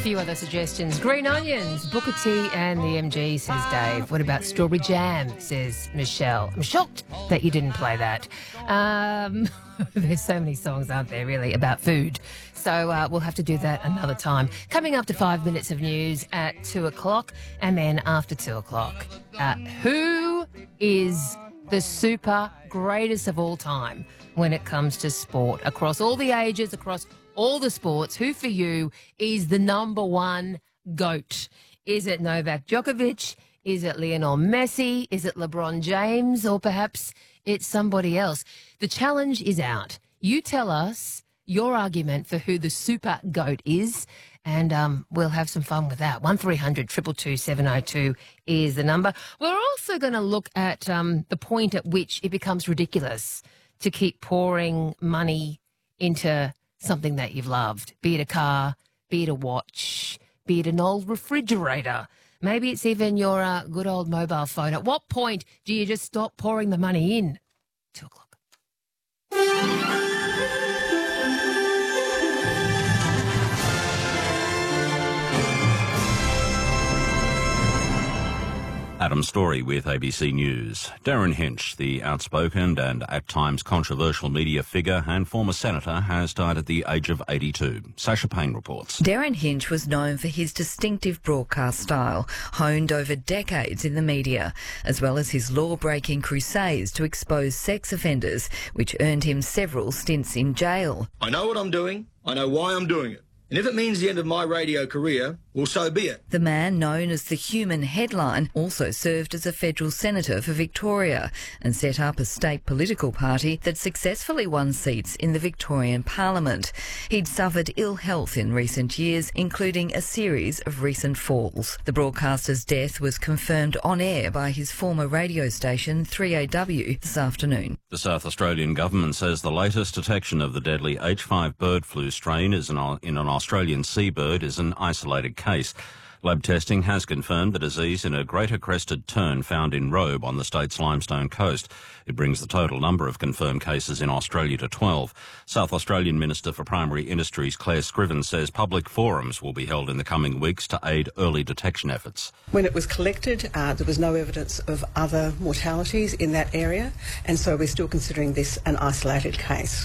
few other suggestions. Green onions, Booker T and the MG, says Dave. What about strawberry jam, says Michelle. I'm shocked that you didn't play that. There's so many songs, aren't there, really, about food. So we'll have to do that another time. Coming up to 5 minutes of news at 2 o'clock and then after 2 o'clock. Who is the super greatest of all time when it comes to sport? Across all the ages, across all the sports, who for you is the number one GOAT? Is it Novak Djokovic? Is it Lionel Messi? Is it LeBron James? Or perhaps it's somebody else? The challenge is out. You tell us your argument for who the super GOAT is, and we'll have some fun with that. 1300 222 702 is the number. We're also going to look at the point at which it becomes ridiculous to keep pouring money into something that you've loved, be it a car, be it a watch, be it an old refrigerator. Maybe it's even your good old mobile phone. At what point do you just stop pouring the money in? 2 o'clock. Adam Story with ABC News. Darren Hinch, the outspoken and at times controversial media figure and former senator, has died at the age of 82. Sasha Payne reports. Darren Hinch was known for his distinctive broadcast style, honed over decades in the media, as well as his law-breaking crusades to expose sex offenders, which earned him several stints in jail. I know what I'm doing. I know why I'm doing it. And if it means the end of my radio career, well, so be it. The man known as the Human Headline also served as a federal senator for Victoria and set up a state political party that successfully won seats in the Victorian Parliament. He'd suffered ill health in recent years, including a series of recent falls. The broadcaster's death was confirmed on air by his former radio station 3AW this afternoon. The South Australian government says the latest detection of the deadly H5 bird flu strain in an Australian seabird is an isolated case. Lab testing has confirmed the disease in a greater crested tern found in Robe on the state's Limestone coast. It brings the total number of confirmed cases in Australia to 12. South Australian Minister for Primary Industries Claire Scriven says public forums will be held in the coming weeks to aid early detection efforts. When it was collected, there was no evidence of other mortalities in that area, and so we're still considering this an isolated case.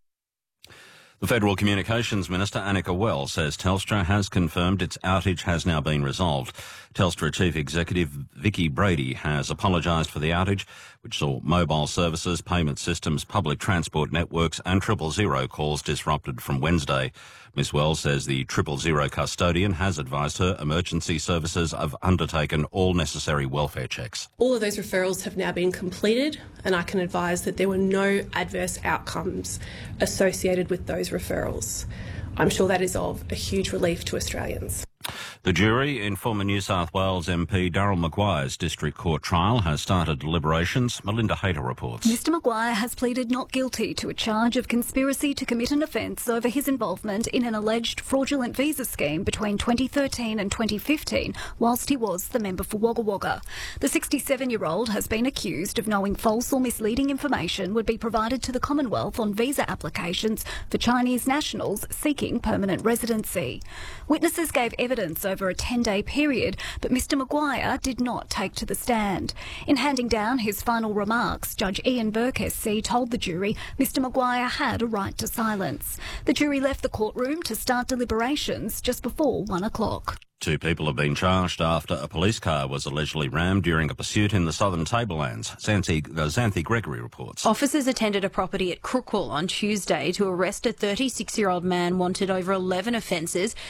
The Federal Communications Minister, Annika Wells, says Telstra has confirmed its outage has now been resolved. Telstra Chief Executive Vicky Brady has apologised for the outage, which saw mobile services, payment systems, public transport networks and 000 calls disrupted from Wednesday. Ms Wells says the 000 custodian has advised her emergency services have undertaken all necessary welfare checks. All of those referrals have now been completed, and I can advise that there were no adverse outcomes associated with those referrals. I'm sure that is of a huge relief to Australians. The jury in former New South Wales MP Darryl Maguire's District Court trial has started deliberations. Melinda Hayter reports. Mr Maguire has pleaded not guilty to a charge of conspiracy to commit an offence over his involvement in an alleged fraudulent visa scheme between 2013 and 2015 whilst he was the member for Wagga Wagga. The 67-year-old has been accused of knowing false or misleading information would be provided to the Commonwealth on visa applications for Chinese nationals seeking permanent residency. Witnesses gave evidence over a 10-day period, but Mr Maguire did not take to the stand. In handing down his final remarks, Judge Ian Burke SC told the jury Mr Maguire had a right to silence. The jury left the courtroom to start deliberations just before 1 o'clock. 2 people have been charged after a police car was allegedly rammed during a pursuit in the Southern Tablelands. Xanthi Gregory reports. Officers attended a property at Crookwell on Tuesday to arrest a 36-year-old man wanted over 11 offences,